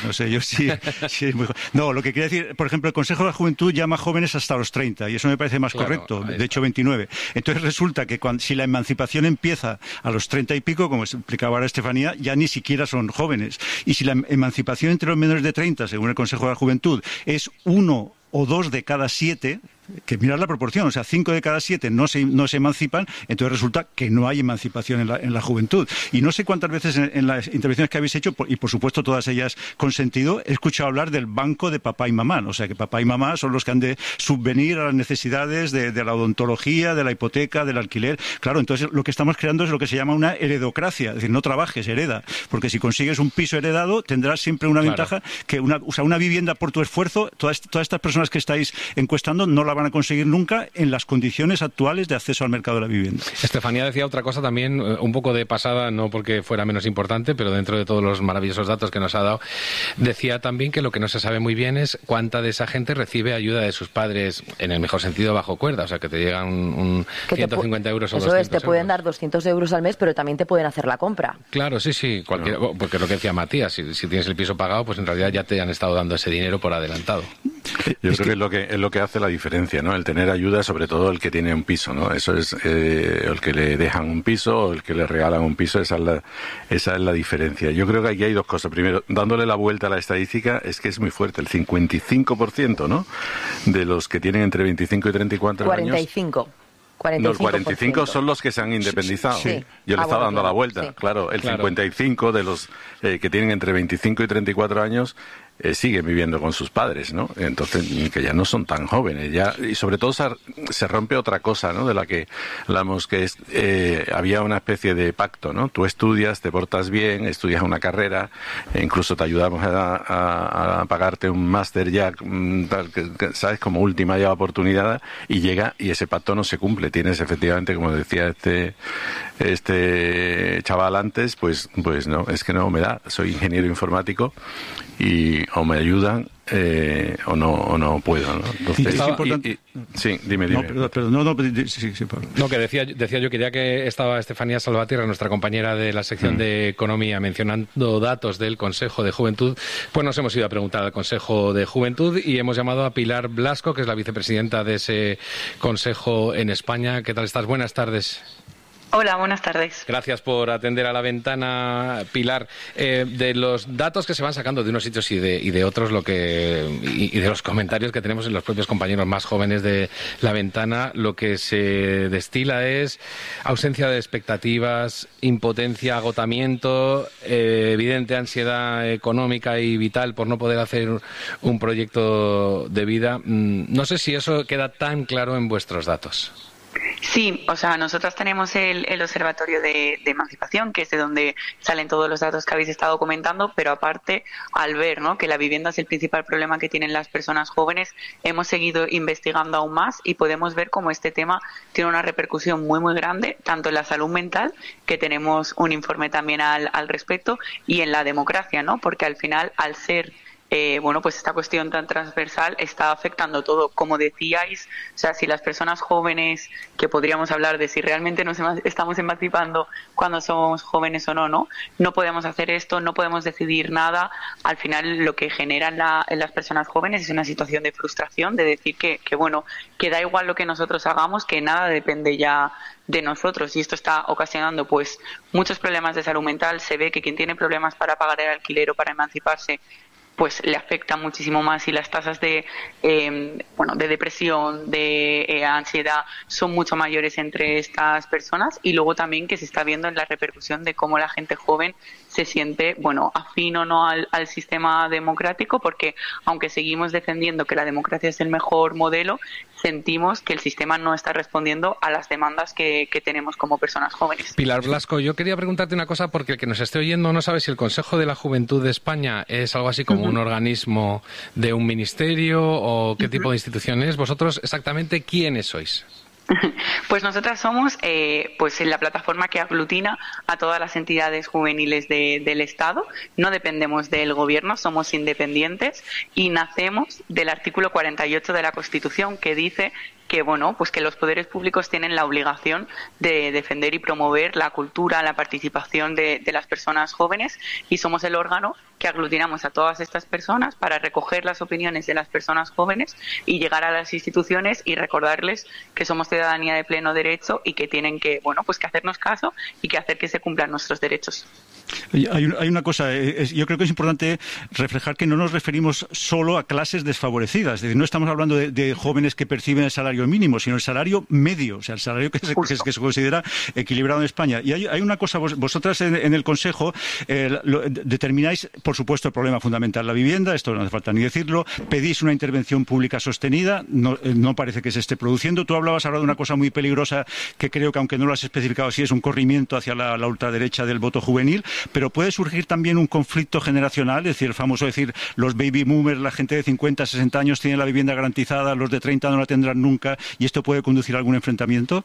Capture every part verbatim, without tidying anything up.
No sé, yo sí, sí es muy joven. No, lo que quiere decir, por ejemplo, el Consejo de la Juventud llama jóvenes hasta los treinta, y eso me parece más Claro, correcto, de hecho veintinueve. Entonces resulta que cuando, si la emancipación empieza a los treinta y pico, como explicaba ahora Estefanía, ya ni siquiera son jóvenes. Y si la emancipación entre los menores de treinta, según el Consejo de la Juventud, es uno o dos de cada siete, que mirar la proporción, o sea, cinco de cada siete no se, no se emancipan, entonces resulta que no hay emancipación en la, en la juventud. Y no sé cuántas veces en, en las intervenciones que habéis hecho, y por supuesto todas ellas con sentido, he escuchado hablar del banco de papá y mamá, o sea, que papá y mamá son los que han de subvenir a las necesidades de, de la odontología, de la hipoteca, del alquiler. Claro, entonces lo que estamos creando es lo que se llama una heredocracia, es decir, no trabajes, hereda, porque si consigues un piso heredado tendrás siempre una Claro. ventaja que una, o sea, una vivienda por tu esfuerzo, todas, todas estas personas que estáis encuestando no la van a conseguir nunca en las condiciones actuales de acceso al mercado de la vivienda. Estefanía decía otra cosa también, un poco de pasada, no porque fuera menos importante, pero dentro de todos los maravillosos datos que nos ha dado, decía también que lo que no se sabe muy bien es cuánta de esa gente recibe ayuda de sus padres, en el mejor sentido, bajo cuerda, o sea, que te llegan un, un ciento cincuenta euros o eso doscientos es, te pueden euros. dar doscientos euros al mes, pero también te pueden hacer la compra. Claro, sí, sí, cualquier, no. Porque es lo que decía Matías, si, si tienes el piso pagado, pues en realidad ya te han estado dando ese dinero por adelantado. Yo es creo que... que es lo que es lo que hace la diferencia, ¿no? El tener ayuda, sobre todo el que tiene un piso, ¿no? Eso es eh, el que le dejan un piso o el que le regalan un piso, esa es la esa es la diferencia. Yo creo que aquí hay dos cosas. Primero, dándole la vuelta a la estadística, es que es muy fuerte, el cincuenta y cinco por ciento, ¿no? De los que tienen entre veinticinco y treinta y cuatro cuarenta y cinco. años. cuarenta y cinco por ciento. Los cuarenta y cinco son los que se han independizado. Sí. Yo le Ah, estaba bueno, dando claro, la vuelta. sí. Claro, el Claro. cincuenta y cinco de los eh, que tienen entre veinticinco y treinta y cuatro años eh, siguen viviendo con sus padres, ¿no? Entonces, que ya no son tan jóvenes. Ya, y sobre todo se, se rompe otra cosa, ¿no? De la que hablamos, que es eh, había una especie de pacto, ¿no? Tú estudias, te portas bien, estudias una carrera, e incluso te ayudamos a, a, a pagarte un máster ya, tal, que, que, ¿sabes? Como última ya oportunidad, y llega y ese pacto no se cumple. Tienes efectivamente, como decía este este chaval antes, pues pues no, es que no me da. Soy ingeniero informático y o me ayudan eh, o no o no puedo, ¿no? Entonces, es importante... y, y, sí, dime, dime. No, perdón, perdón, no, no, sí, sí, Pablo. No, que decía, decía yo, quería que estaba Estefanía Salvatierra, nuestra compañera de la sección mm. de Economía, mencionando datos del Consejo de Juventud. Pues nos hemos ido a preguntar al Consejo de Juventud y hemos llamado a Pilar Blasco, que es la vicepresidenta de ese Consejo en España. ¿Qué tal estás? Buenas tardes. Hola, buenas tardes. Gracias por atender a la ventana, Pilar. Eh, de los datos que se van sacando de unos sitios y de, y de otros, lo que y, y de los comentarios que tenemos en los propios compañeros más jóvenes de la ventana, lo que se destila es ausencia de expectativas, impotencia, agotamiento, eh, evidente ansiedad económica y vital por no poder hacer un proyecto de vida. No sé si eso queda tan claro en vuestros datos. Sí, o sea, nosotros tenemos el, el Observatorio de, de Emancipación, que es de donde salen todos los datos que habéis estado comentando, pero aparte, al ver, ¿no?, que la vivienda es el principal problema que tienen las personas jóvenes, hemos seguido investigando aún más y podemos ver cómo este tema tiene una repercusión muy, muy grande, tanto en la salud mental, que tenemos un informe también al, al respecto, y en la democracia, ¿no?, porque al final, al ser Eh, bueno, pues esta cuestión tan transversal está afectando todo. Como decíais, o sea, si las personas jóvenes, que podríamos hablar de si realmente nos estamos emancipando cuando somos jóvenes o no, no, no podemos hacer esto, no podemos decidir nada. Al final, lo que genera en, la, en las personas jóvenes es una situación de frustración, de decir que, que, bueno, que da igual lo que nosotros hagamos, que nada depende ya de nosotros, y esto está ocasionando pues muchos problemas de salud mental. Se ve que quien tiene problemas para pagar el alquiler o para emanciparse, pues le afecta muchísimo más, y las tasas de eh, bueno de depresión, de eh, ansiedad son mucho mayores entre estas personas, y luego también que se está viendo en la repercusión de cómo la gente joven se siente, bueno, afín o no al, al sistema democrático, porque aunque seguimos defendiendo que la democracia es el mejor modelo, sentimos que el sistema no está respondiendo a las demandas que, que tenemos como personas jóvenes. Pilar Blasco, yo quería preguntarte una cosa, porque el que nos esté oyendo no sabe si el Consejo de la Juventud de España es algo así como uh-huh. un organismo de un ministerio o qué uh-huh. tipo de institución es. ¿Vosotros exactamente quiénes sois? Pues nosotras somos eh, pues la plataforma que aglutina a todas las entidades juveniles de, del Estado. No dependemos del gobierno, somos independientes y nacemos del artículo cuarenta y ocho de la Constitución, que dice que bueno, pues que los poderes públicos tienen la obligación de defender y promover la cultura, la participación de, de las personas jóvenes, y somos el órgano que aglutinamos a todas estas personas para recoger las opiniones de las personas jóvenes y llegar a las instituciones y recordarles que somos ciudadanía de pleno derecho y que tienen que, bueno, pues que hacernos caso y que hacer que se cumplan nuestros derechos. Hay, un, hay una cosa, es, yo creo que es importante reflejar que no nos referimos solo a clases desfavorecidas, es decir, no estamos hablando de, de jóvenes que perciben el salario mínimo, sino el salario medio, o sea, el salario que se, que, que se considera equilibrado en España. Y hay, hay una cosa, vos, vosotras en, en el Consejo eh, lo, determináis, por supuesto, el problema fundamental, la vivienda, esto no hace falta ni decirlo, pedís una intervención pública sostenida, no, no parece que se esté produciendo. Tú hablabas ahora de una cosa muy peligrosa que creo que, aunque no lo has especificado así, es un corrimiento hacia la, la ultraderecha del voto juvenil, pero puede surgir también un conflicto generacional, es decir, el famoso decir, los baby boomers, la gente de cincuenta, sesenta años tiene la vivienda garantizada, los de treinta no la tendrán nunca, y esto puede conducir a algún enfrentamiento.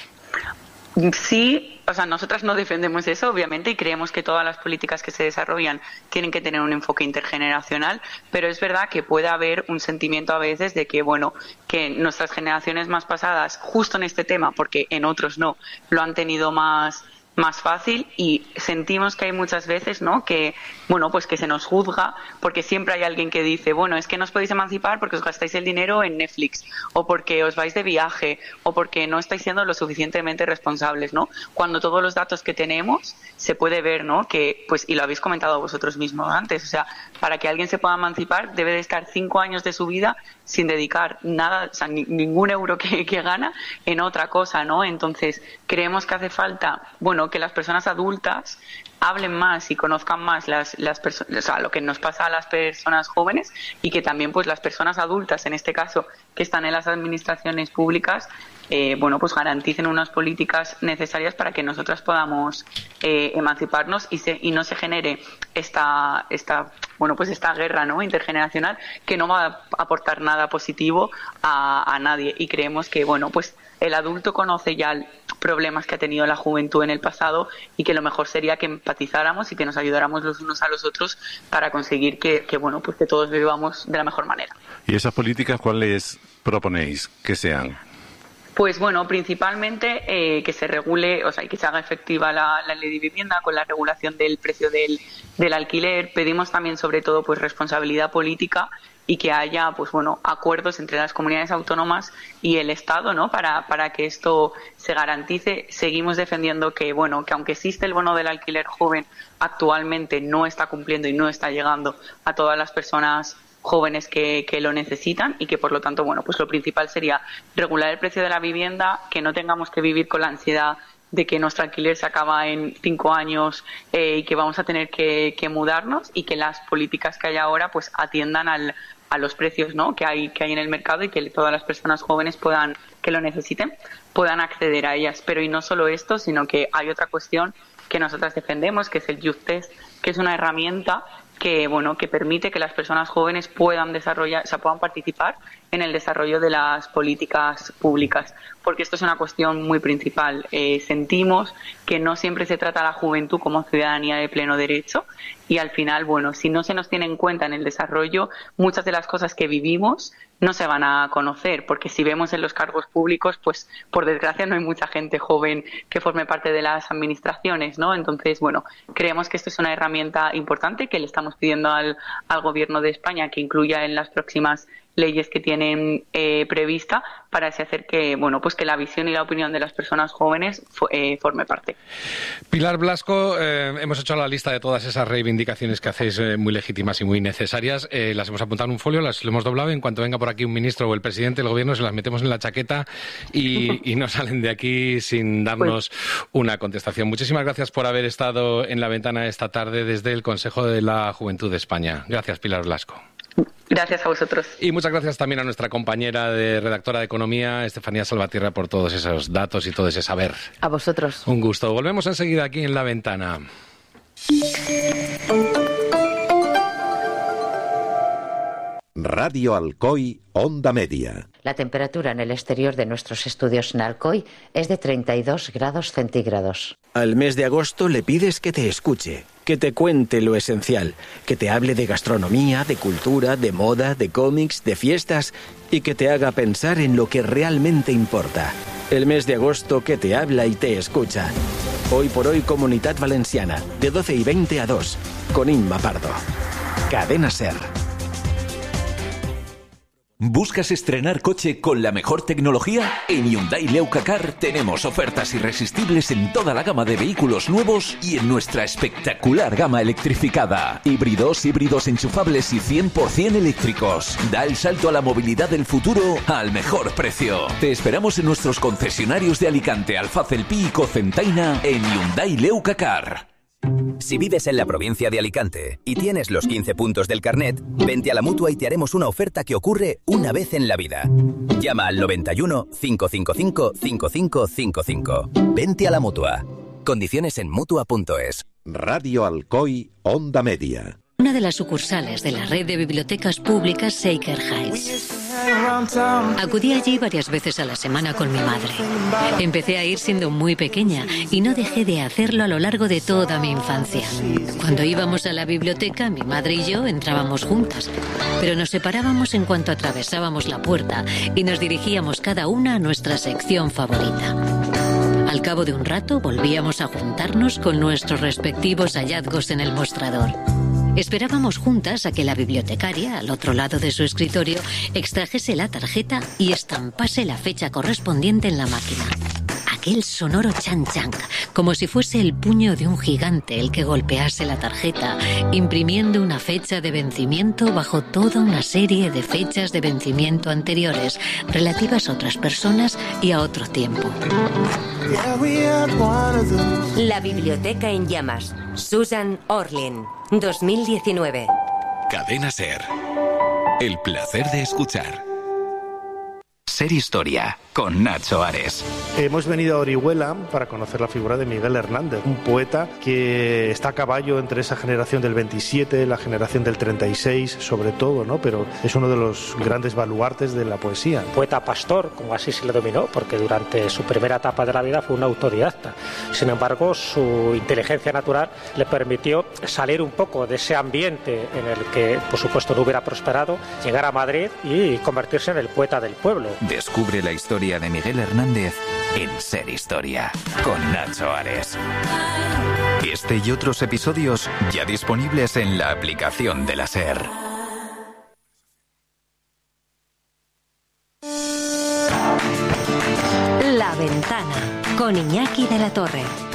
Sí, o sea, nosotras no defendemos eso, obviamente, y creemos que todas las políticas que se desarrollan tienen que tener un enfoque intergeneracional, pero es verdad que puede haber un sentimiento a veces de que, bueno, que nuestras generaciones más pasadas, justo en este tema, porque en otros no, lo han tenido más más fácil, y sentimos que hay muchas veces, ¿no?, que, bueno, pues que se nos juzga porque siempre hay alguien que dice, bueno, es que no os podéis emancipar porque os gastáis el dinero en Netflix, o porque os vais de viaje, o porque no estáis siendo lo suficientemente responsables, ¿no? Cuando todos los datos que tenemos se puede ver, ¿no?, que, pues, y lo habéis comentado vosotros mismos antes, o sea, para que alguien se pueda emancipar debe de estar cinco años de su vida sin dedicar nada, o sea, ni, ningún euro que, que gana en otra cosa, ¿no? Entonces, creemos que hace falta, bueno, que las personas adultas hablen más y conozcan más las, las personas, o sea, lo que nos pasa a las personas jóvenes, y que también, pues, las personas adultas, en este caso, que están en las administraciones públicas, eh, bueno, pues garanticen unas políticas necesarias para que nosotras podamos eh, emanciparnos y, se, y no se genere esta, esta, bueno, pues esta guerra, ¿no?, intergeneracional, que no va a aportar nada positivo a, a nadie. Y creemos que, bueno, pues el adulto conoce ya problemas que ha tenido la juventud en el pasado, y que lo mejor sería que empatizáramos y que nos ayudáramos los unos a los otros para conseguir que, que bueno, pues que todos vivamos de la mejor manera. ¿Y esas políticas cuáles proponéis que sean? Pues bueno, principalmente eh, que se regule, o sea, y que se haga efectiva la, la ley de vivienda con la regulación del precio del, del alquiler. Pedimos también, sobre todo, pues responsabilidad política, y que haya, pues bueno, acuerdos entre las comunidades autónomas y el Estado, ¿no?, para, para que esto se garantice. Seguimos defendiendo que, bueno, que aunque existe el bono del alquiler joven, actualmente no está cumpliendo y no está llegando a todas las personas jóvenes que, que lo necesitan, y que, por lo tanto, bueno, pues lo principal sería regular el precio de la vivienda, que no tengamos que vivir con la ansiedad de que nuestro alquiler se acaba en cinco años eh, y que vamos a tener que, que mudarnos, y que las políticas que hay ahora pues atiendan al, a los precios, ¿no?, que hay que hay en el mercado, y que todas las personas jóvenes puedan, que lo necesiten, puedan acceder a ellas. Pero y no solo esto, sino que hay otra cuestión que nosotras defendemos, que es el Youth Test, que es una herramienta que, bueno, que permite que las personas jóvenes puedan desarrollar, o sea, puedan participar en el desarrollo de las políticas públicas, porque esto es una cuestión muy principal. Eh, sentimos que no siempre se trata a la juventud como ciudadanía de pleno derecho, y al final, bueno, si no se nos tiene en cuenta en el desarrollo, muchas de las cosas que vivimos no se van a conocer, porque si vemos en los cargos públicos, pues por desgracia no hay mucha gente joven que forme parte de las administraciones, ¿no? Entonces, bueno, creemos que esto es una herramienta importante que le estamos pidiendo al, al Gobierno de España que incluya en las próximas leyes que tienen eh, prevista, para así hacer que, bueno, pues que la visión y la opinión de las personas jóvenes eh, forme parte. Pilar Blasco, eh, hemos hecho la lista de todas esas reivindicaciones que hacéis, eh, muy legítimas y muy necesarias. Eh, las hemos apuntado en un folio, las hemos doblado. En cuanto venga por aquí un ministro o el presidente del gobierno, se las metemos en la chaqueta y, y no salen de aquí sin darnos pues una contestación. Muchísimas gracias por haber estado en La Ventana esta tarde desde el Consejo de la Juventud de España. Gracias, Pilar Blasco. Gracias a vosotros. Y muchas gracias también a nuestra compañera de redactora de Economía, Estefanía Salvatierra, por todos esos datos y todo ese saber. A vosotros. Un gusto. Volvemos enseguida aquí en La Ventana. Radio Alcoy, Onda Media. La temperatura en el exterior de nuestros estudios en Alcoy es de treinta y dos grados centígrados. Al mes de agosto le pides que te escuche, que te cuente lo esencial, que te hable de gastronomía, de cultura, de moda, de cómics, de fiestas y que te haga pensar en lo que realmente importa. El mes de agosto que te habla y te escucha. Hoy por hoy Comunitat Valenciana, de doce y veinte a dos, con Inma Pardo. Cadena SER. ¿Buscas estrenar coche con la mejor tecnología? En Hyundai Leucacar tenemos ofertas irresistibles en toda la gama de vehículos nuevos y en nuestra espectacular gama electrificada. Híbridos, híbridos enchufables y cien por ciento eléctricos. Da el salto a la movilidad del futuro al mejor precio. Te esperamos en nuestros concesionarios de Alicante, Alfaz, El Pi y Cocentaina en Hyundai Leucacar. Si vives en la provincia de Alicante y tienes los quince puntos del carnet, vente a la Mutua y te haremos una oferta que ocurre una vez en la vida. Llama al noventa y uno, cinco cinco cinco, cinco cinco cinco cinco. Vente a la Mutua. Condiciones en Mutua punto es. Radio Alcoy, Onda Media. Una de las sucursales de la red de bibliotecas públicas Shaker Heights. Acudí allí varias veces a la semana con mi madre. Empecé a ir siendo muy pequeña y no dejé de hacerlo a lo largo de toda mi infancia. Cuando íbamos a la biblioteca, mi madre y yo entrábamos juntas, pero nos separábamos en cuanto atravesábamos la puerta y nos dirigíamos cada una a nuestra sección favorita. Al cabo de un rato volvíamos a juntarnos con nuestros respectivos hallazgos en el mostrador. Esperábamos juntas a que la bibliotecaria, al otro lado de su escritorio, extrajese la tarjeta y estampase la fecha correspondiente en la máquina. Aquel sonoro chan-chan, como si fuese el puño de un gigante el que golpease la tarjeta, imprimiendo una fecha de vencimiento bajo toda una serie de fechas de vencimiento anteriores, relativas a otras personas y a otro tiempo. La biblioteca en llamas. Susan Orlean, dos mil diecinueve. Cadena SER. El placer de escuchar. Ser Historia, con Nacho Ares. Hemos venido a Orihuela para conocer la figura de Miguel Hernández, un poeta que está a caballo entre esa generación del veintisiete, la generación del treinta y seis, sobre todo, ¿no? Pero es uno de los grandes baluartes de la poesía. Poeta pastor, como así se le dominó, porque durante su primera etapa de la vida fue un autodidacta. Sin embargo, su inteligencia natural le permitió salir un poco de ese ambiente en el que, por supuesto, no hubiera prosperado, llegar a Madrid y convertirse en el poeta del pueblo. Descubre la historia de Miguel Hernández en Ser Historia, con Nacho Ares. Este y otros episodios ya disponibles en la aplicación de la SER. La Ventana, con Iñaki de la Torre.